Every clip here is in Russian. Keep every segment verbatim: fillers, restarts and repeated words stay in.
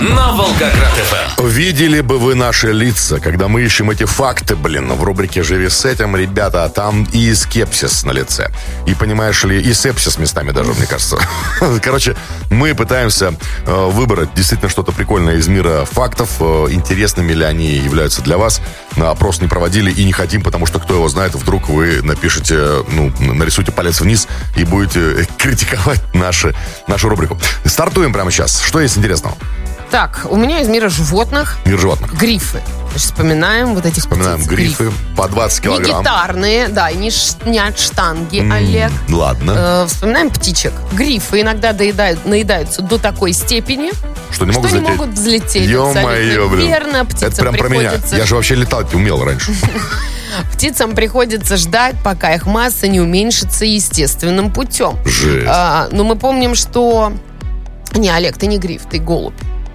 на Волгоград эф эм. Видели бы вы наши лица, когда мы ищем эти факты, блин, в рубрике «Живи с этим», ребята, там и скепсис на лице. И, понимаешь ли, и сепсис местами даже, мне кажется. Короче, мы пытаемся э, выбрать действительно что-то прикольное из мира фактов. Э, интересными ли они являются для вас. На опрос не проводили и не хотим, потому что, кто его знает, вдруг вы напишите, ну, нарисуйте палец вниз и будете критиковать наши, нашу рубрику. Стартуем прямо сейчас. Что есть интересного? Так, у меня из мира животных. Мир животных. Грифы. Значит, вспоминаем вот этих Вспоминаем птиц. грифы. Гриф. По двадцать килограмм. Не гитарные, да, и не, ш, не от штанги, М, Олег. Ладно. Э, вспоминаем птичек. Грифы иногда доедают, наедаются до такой степени, Что не что могут не взлететь. могут взлететь. Ё-моё, блин. Верно, птицам Это прям про меня. приходится... Я же вообще летать умел раньше. Птицам приходится ждать, пока их масса не уменьшится естественным путем. Жесть. А, но мы помним, что... Не, Олег, ты не гриф, ты голубь.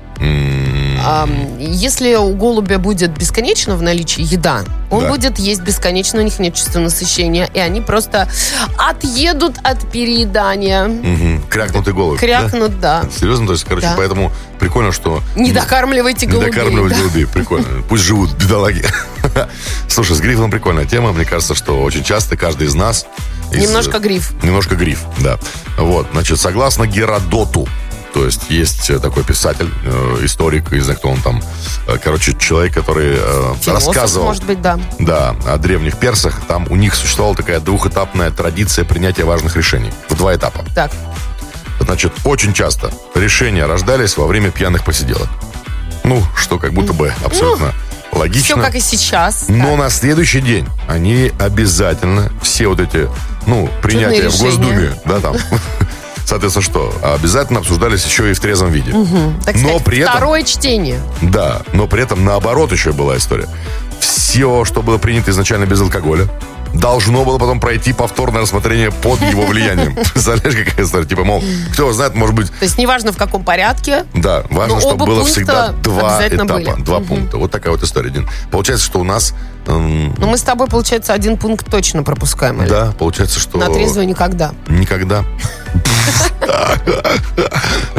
А, если у голубя будет бесконечно в наличии еда, он Да. будет есть бесконечно, у них нет чувства насыщения, и они просто отъедут от переедания. Мгм. Крякнутый голубь. Крякнут, да. Да? Серьезно? То есть, короче, Да. поэтому прикольно, что... Не докармливайте Не голубей. докармливать да. голубей. Прикольно. Пусть живут, бедолаги. Слушай, с грифом прикольная тема. Мне кажется, что очень часто каждый из нас... из- Немножко гриф. Немножко гриф, да. Вот, значит, согласно Геродоту, то есть есть э, такой писатель, э, историк, не знаю, кто он там, э, короче, человек, который э, Философ, рассказывал... может быть, да. Да, о древних персах. Там у них существовала такая двухэтапная традиция принятия важных решений. В два этапа. Так, Значит, очень часто решения рождались во время пьяных посиделок. Ну, что как будто бы абсолютно логично. все как и сейчас. Но так. на следующий день они обязательно все вот эти, ну, принятия в решения. Госдуме, да, там, соответственно, что? Обязательно обсуждались еще и в трезвом виде. Так но сказать, при этом- второе чтение. Да, но при этом наоборот еще была история. Все, что было принято изначально без алкоголя, должно было потом пройти повторное рассмотрение под его влиянием. Представляешь, какая история? Типа, мол, кто его знает, может быть... То есть неважно в каком порядке. Да, важно, Но чтобы оба было пункта всегда два обязательно этапа, были. два Мгм. пункта. Вот такая вот история, Дин. Получается, что у нас... эм, Но мы с тобой, получается, один пункт точно пропускаем. Олег. да, получается, что... На трезвую никогда. Никогда.